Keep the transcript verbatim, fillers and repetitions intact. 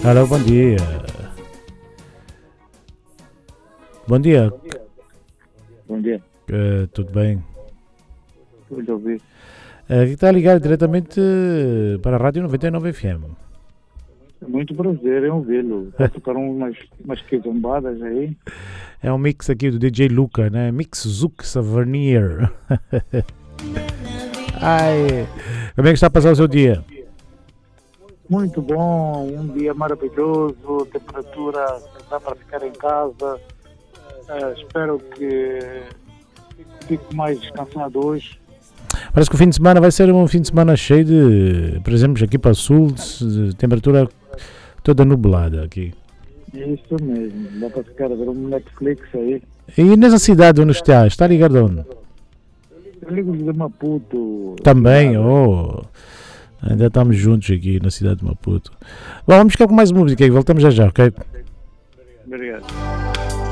Alô, bom dia. Bom dia. Bom dia. Uh, tudo bem? Tudo a ouvir. Uh, está ligado diretamente para a Rádio noventa e nove F M. Muito prazer em ouvi-lo. Está a tocar umas, umas quizombadas aí. É um mix aqui do D J Luca, né? Mix Zuc Savernier. Ai, como é que está a passar o seu dia? Muito bom, um dia maravilhoso, temperatura dá para ficar em casa. Uh, espero que fique mais descansado hoje. Parece que o fim de semana vai ser um fim de semana cheio de, por exemplo, aqui para o sul, de temperatura toda nublada aqui. Isso mesmo, dá para ficar a ver um Netflix aí. E nessa cidade onde está? Está ligado onde? Eu ligo de Maputo. Também, oh, ainda estamos juntos aqui na cidade de Maputo. Bom, vamos ficar com mais música e voltamos já já, ok? Obrigado.